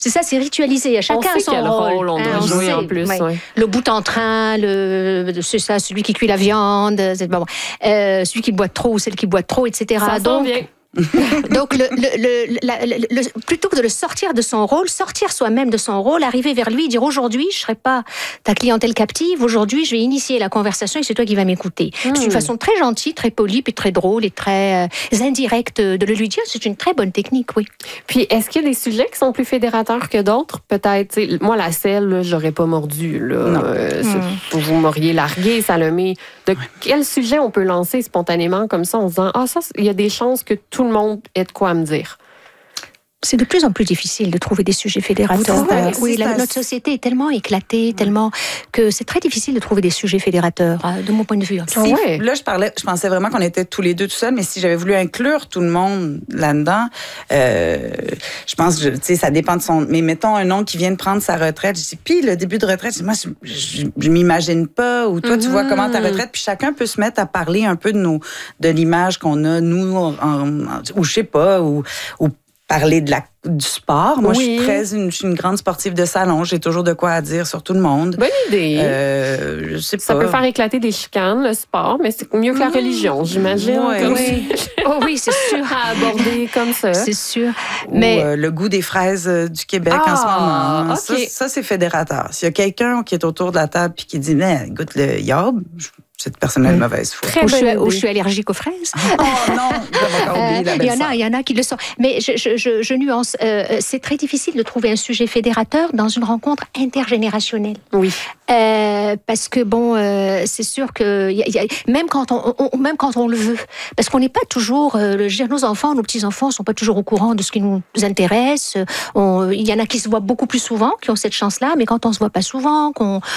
C'est ça, c'est ritualisé. Chacun a son quel rôle on doit jouer en plus. Ouais. Ouais. Le bout en train, c'est ça, celui qui cuit la viande, celui qui boit trop ou celle qui boit trop, etc. Ça Donc, vient. donc, plutôt que de le sortir de son rôle, sortir soi-même de son rôle, arriver vers lui, dire aujourd'hui, je ne serai pas ta clientèle captive, aujourd'hui, je vais initier la conversation et c'est toi qui vas m'écouter. C'est une façon très gentille, très polie, puis très drôle et très indirecte de le lui dire. C'est une très bonne technique, oui. Puis, est-ce qu'il y a des sujets qui sont plus fédérateurs que d'autres? Peut-être, moi, la selle, j'aurais pas mordu. Là. Vous m'auriez largué, Salomé. De quel sujet on peut lancer spontanément comme ça en se disant, ça, il y a des chances que tout le monde ait de quoi me dire? C'est de plus en plus difficile de trouver des sujets fédérateurs. Oui, notre société est tellement éclatée, tellement que c'est très difficile de trouver des sujets fédérateurs, de mon point de vue. Là, je pensais vraiment qu'on était tous les deux tout seuls, mais si j'avais voulu inclure tout le monde là-dedans, je pense que, ça dépend de son... Mais mettons un oncle qui vient de prendre sa retraite, je dis, puis le début de retraite, moi, je m'imagine pas, ou toi, tu vois comment ta retraite, puis chacun peut se mettre à parler un peu de l'image qu'on a, nous, ou je sais pas, ou parler du sport. Moi, je suis une grande sportive de salon. J'ai toujours de quoi à dire sur tout le monde. Bonne idée. Je sais pas. Ça peut faire éclater des chicanes, le sport, mais c'est mieux que la religion, j'imagine. Oui, c'est sûr. À aborder comme ça. C'est sûr. Mais le goût des fraises du Québec en ce moment. Okay. Ça, c'est fédérateur. S'il y a quelqu'un qui est autour de la table et qui dit, goûte le yob, cette personne a une mauvaise foi. Ou je suis allergique aux fraises. Oh non, il y en a qui le sont. Mais je nuance. C'est très difficile de trouver un sujet fédérateur dans une rencontre intergénérationnelle. Oui. Parce que c'est sûr que même quand on le veut, parce qu'on n'est pas toujours, nos enfants, nos petits-enfants sont pas toujours au courant de ce qui nous intéresse. Il y en a qui se voient beaucoup plus souvent, qui ont cette chance-là, mais quand on se voit pas souvent,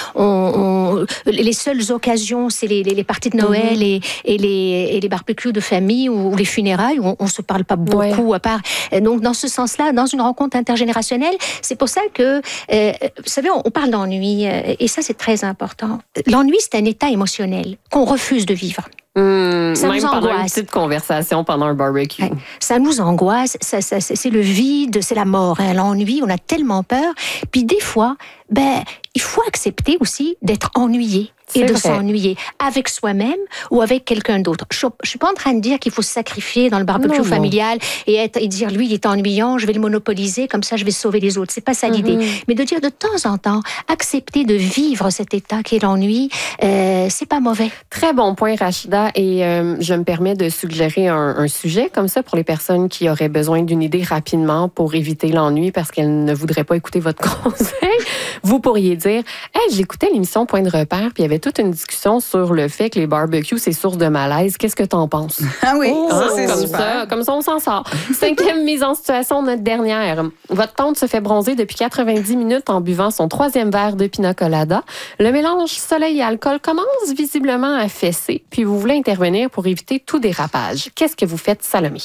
les seules occasions, c'est les parties de Noël et les barbecues de famille ou les funérailles où on se parle pas beaucoup à part. Donc dans ce sens-là, dans une rencontre intergénérationnelle, c'est pour ça que vous savez, on parle d'ennui et ça c'est très important. L'ennui, c'est un état émotionnel qu'on refuse de vivre. Ça même nous pendant une petite conversation pendant un barbecue. Ouais. Ça nous angoisse, c'est le vide, c'est la mort. L'ennui, on a tellement peur. Puis des fois, il faut accepter aussi d'être ennuyé. Et de s'ennuyer avec soi-même ou avec quelqu'un d'autre. Je suis pas en train de dire qu'il faut se sacrifier dans le barbecue familial et dire lui il est ennuyant, je vais le monopoliser, comme ça je vais sauver les autres. C'est pas ça l'idée. Mais de dire de temps en temps, accepter de vivre cet état qui est l'ennui, c'est pas mauvais. Très bon point, Rachida. Et je me permets de suggérer un sujet comme ça pour les personnes qui auraient besoin d'une idée rapidement pour éviter l'ennui parce qu'elles ne voudraient pas écouter votre conseil. Vous pourriez dire, j'écoutais l'émission Point de repère, puis il y avait toute une discussion sur le fait que les barbecues, c'est source de malaise. Qu'est-ce que t'en penses? Ah oui, ça c'est comme super. Comme ça, on s'en sort. 5e mise en situation, notre dernière. Votre tante se fait bronzer depuis 90 minutes en buvant son 3e verre de pina colada. Le mélange soleil et alcool commence visiblement à fesser, puis vous voulez intervenir pour éviter tout dérapage. Qu'est-ce que vous faites, Salomé?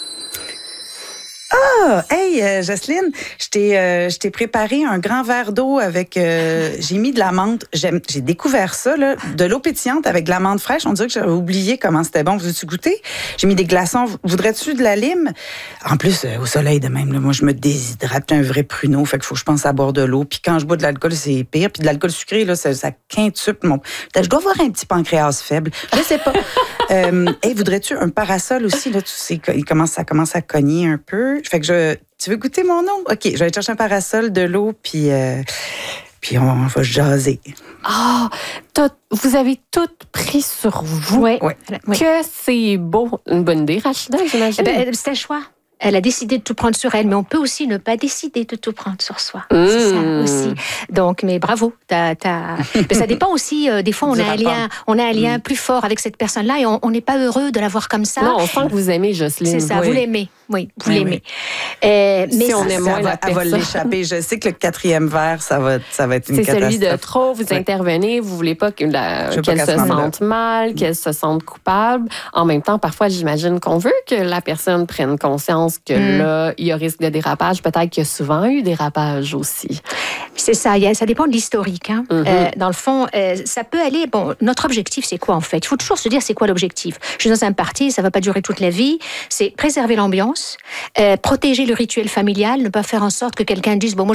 Jocelyne, je t'ai préparé un grand verre d'eau avec, j'ai mis de la menthe. J'ai découvert ça, là, de l'eau pétillante avec de la menthe fraîche. On dirait que j'avais oublié comment c'était bon. Vous avez-tu goûté? J'ai mis des glaçons. Voudrais-tu de la lime? En plus, au soleil de même, là, moi, je me déshydrate un vrai pruneau. Fait qu'il faut que je pense à boire de l'eau. Puis quand je bois de l'alcool, c'est pire. Puis de l'alcool sucré, là, ça quintuple mon... Je dois avoir un petit pancréas faible. Je sais pas. Voudrais-tu un parasol aussi? Là, tu sais, ça commence à cogner un peu. Fait que tu veux goûter mon eau? OK, je vais aller chercher un parasol, de l'eau, puis on va jaser. Vous avez tout pris sur vous. Oui. Que c'est beau. Une bonne idée, Rachida, j'imagine. C'est un choix. Elle a décidé de tout prendre sur elle, mais on peut aussi ne pas décider de tout prendre sur soi. C'est ça aussi. Donc, mais bravo. Mais ça dépend aussi. Des fois, on a un lien plus fort avec cette personne-là et on n'est pas heureux de la voir comme ça. Non, on sent que vous aimez Jocelyne. C'est ça, vous l'aimez. Oui, vous l'aimez. Mais si on aime moins elle va l'échapper. Je sais que le 4e verre, ça va être une catastrophe. C'est celui de trop. Vous intervenez. Vous voulez pas qu'elle se sente mal, qu'elle se sente coupable. En même temps, parfois, j'imagine qu'on veut que la personne prenne conscience que là, il y a risque de dérapage. Peut-être qu'il y a souvent eu dérapage aussi. C'est ça. Ça dépend de l'historique. Dans le fond, ça peut aller... Bon, notre objectif, c'est quoi, en fait? Il faut toujours se dire, c'est quoi l'objectif? Je suis dans un party, ça va pas durer toute la vie. C'est préserver l'ambiance, protéger le rituel familial, ne pas faire en sorte que quelqu'un dise, bon, moi,